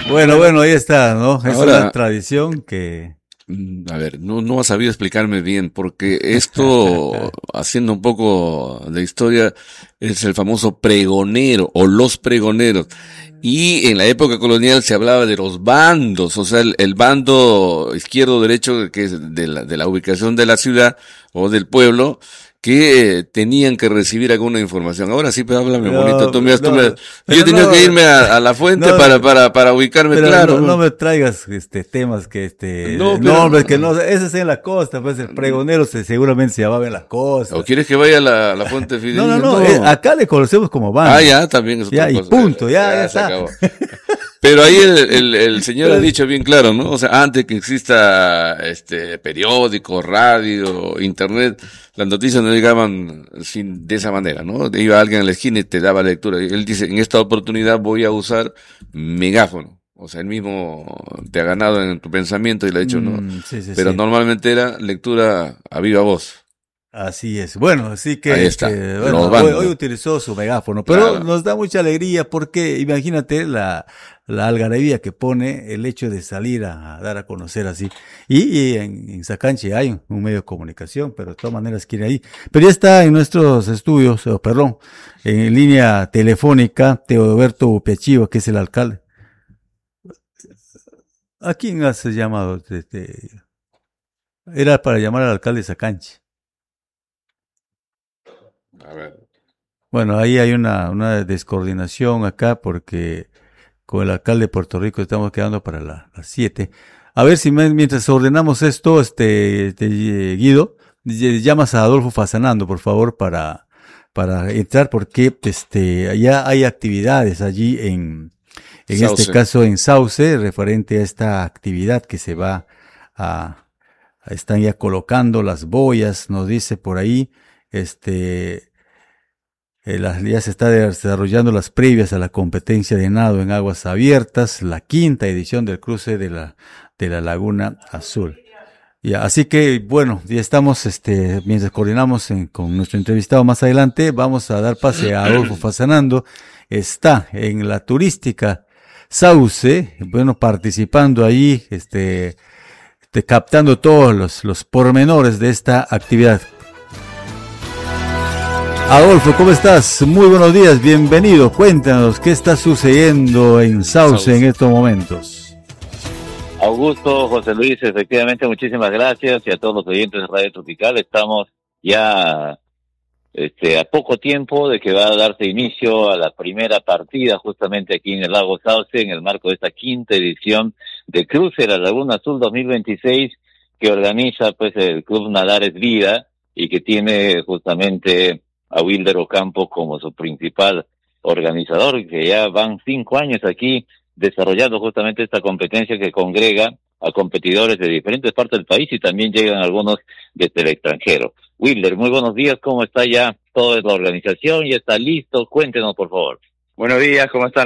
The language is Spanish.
Bueno, ahí está, ¿no? Es una Ahora, tradición que... a ver, no ha sabido explicarme bien, porque esto, haciendo un poco de historia, es el famoso pregonero o los pregoneros. Y en la época colonial se hablaba de los bandos, o sea, el bando izquierdo derecho, que es de la ubicación de la ciudad o del pueblo, que tenían que recibir alguna información. Ahora sí, pues háblame bonito, No, no, yo he pero tenido que no, irme a la fuente no, para ubicarme pero claro, no ¿no? me traigas temas que No, pero, nombres que no, ese es en la costa, pues el pregonero seguramente se llamaba en la ¿o costa. quieres que vaya a la fuente fidedigna? No, No. acá le conocemos como Ah, banda. ya, también es otra Ya, y cosa. punto, ya Ya se está. acabó. Pero ahí el señor ha Pero, dicho bien claro, ¿no? O sea, antes que exista periódico, radio, internet, las noticias no llegaban de esa manera, ¿no? Iba alguien a la esquina y te daba lectura. Y él dice, en esta oportunidad voy a usar megáfono. O sea, él mismo te ha ganado en tu pensamiento y le ha dicho, ¿no? sí, sí, Pero sí. normalmente era lectura a viva voz. Así es. Bueno, así Ahí que, está, los bueno, hoy bandos. utilizó su megáfono, pero Claro. nos da mucha alegría porque imagínate la algarabía que pone el hecho de salir a dar a conocer así. Y en Sacanche hay un medio de comunicación, pero de todas maneras quiere ahí. Pero ya está en nuestros estudios, perdón, en línea telefónica, Teodoberto Upiachiva, que es el alcalde. ¿A quién has llamado? Era para llamar al alcalde de Sacanche. A ver. Bueno, ahí hay una descoordinación acá porque con el alcalde de Puerto Rico estamos quedando para las 7. A ver si mientras ordenamos esto, Guido, llamas a Adolfo Fasanando, por favor, para entrar porque ya hay actividades allí en este Sauce. caso en Sauce, referente a esta actividad que se va a, están ya colocando las boyas, nos dice por ahí, este, ya se está desarrollando las previas a la competencia de nado en aguas abiertas, la quinta edición del cruce de la Laguna Azul. Ya, así que, bueno, ya estamos, mientras coordinamos con nuestro entrevistado más adelante, vamos a dar pase a Adolfo Fasanando. Está en la turística Sauce, bueno, participando ahí, captando todos los pormenores de esta actividad. Adolfo, ¿cómo estás? Muy buenos días, bienvenido. Cuéntanos qué está sucediendo en Sauce en estos momentos. Augusto, José Luis, efectivamente, muchísimas gracias y a todos los oyentes de Radio Tropical. Estamos ya a poco tiempo de que va a darse inicio a la primera partida justamente aquí en el Lago Sauce en el marco de esta quinta edición de Cruce la Laguna Azul 2026 que organiza pues el Club Nadares Vida y que tiene justamente a Wilder Ocampo como su principal organizador, que ya van 5 años aquí desarrollando justamente esta competencia que congrega a competidores de diferentes partes del país y también llegan algunos desde el extranjero. Wilder, muy buenos días, ¿cómo está ya toda la organización? ¿Ya está listo? Cuéntenos, por favor. Buenos días, ¿cómo están?